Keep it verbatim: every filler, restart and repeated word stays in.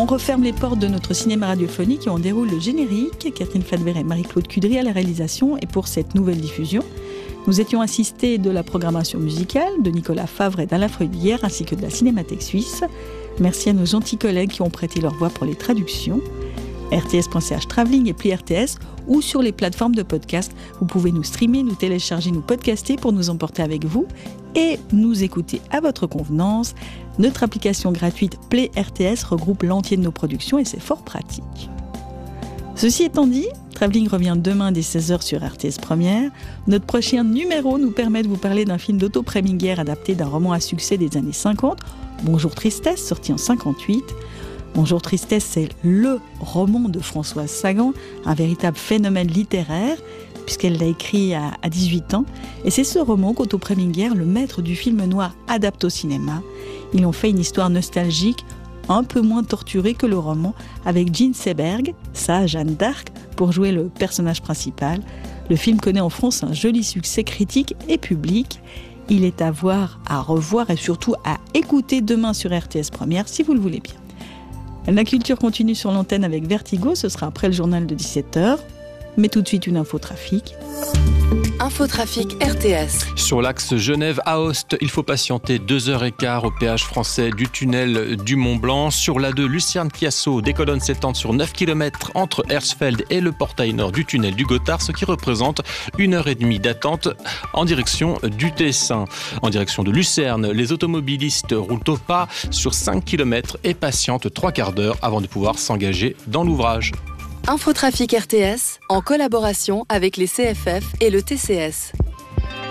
On referme les portes de notre cinéma radiophonique et on déroule le générique. Catherine Fadver et Marie-Claude Cudry à la réalisation. Et pour cette nouvelle diffusion, nous étions assistés de la programmation musicale de Nicolas Favre et d'Alain Freudière ainsi que de la Cinémathèque suisse. Merci à nos gentils collègues qui ont prêté leur voix pour les traductions. R T S point C H Travelling et Pli R T S ou sur les plateformes de podcast. Vous pouvez nous streamer, nous télécharger, nous podcaster pour nous emporter avec vous et nous écouter à votre convenance. Notre application gratuite Play R T S regroupe l'entier de nos productions et c'est fort pratique. Ceci étant dit, Travelling revient demain dès seize heures sur R T S Première. Notre prochain numéro nous permet de vous parler d'un film d'Otto Preminger adapté d'un roman à succès des années cinquante, Bonjour Tristesse, sorti en cinquante-huit. Bonjour Tristesse, c'est le roman de Françoise Sagan, un véritable phénomène littéraire, puisqu'elle l'a écrit à, à dix-huit ans. Et c'est ce roman qu'Otto Preminger, le maître du film noir, adapte au cinéma. Ils ont fait une histoire nostalgique, un peu moins torturée que le roman, avec Jean Seberg, sa Jeanne d'Arc, pour jouer le personnage principal. Le film connaît en France un joli succès critique et public. Il est à voir, à revoir et surtout à écouter demain sur R T S Première, si vous le voulez bien. La culture continue sur l'antenne avec Vertigo, ce sera après le journal de dix-sept heures. Mais tout de suite une infotrafic. Infotrafic R T S. Sur l'axe Genève-Aoste, il faut patienter deux heures quinze au péage français du tunnel du Mont-Blanc. Sur l'A deux, Lucerne-Chiasso, des colonnes s'étendent sur neuf kilomètres entre Hersfeld et le portail nord du tunnel du Gothard, ce qui représente une heure et demie d'attente en direction du Tessin. En direction de Lucerne, les automobilistes roulent au pas sur cinq kilomètres et patientent trois quarts d'heure avant de pouvoir s'engager dans l'ouvrage. Infotrafic R T S, en collaboration avec les C F F et le T C S.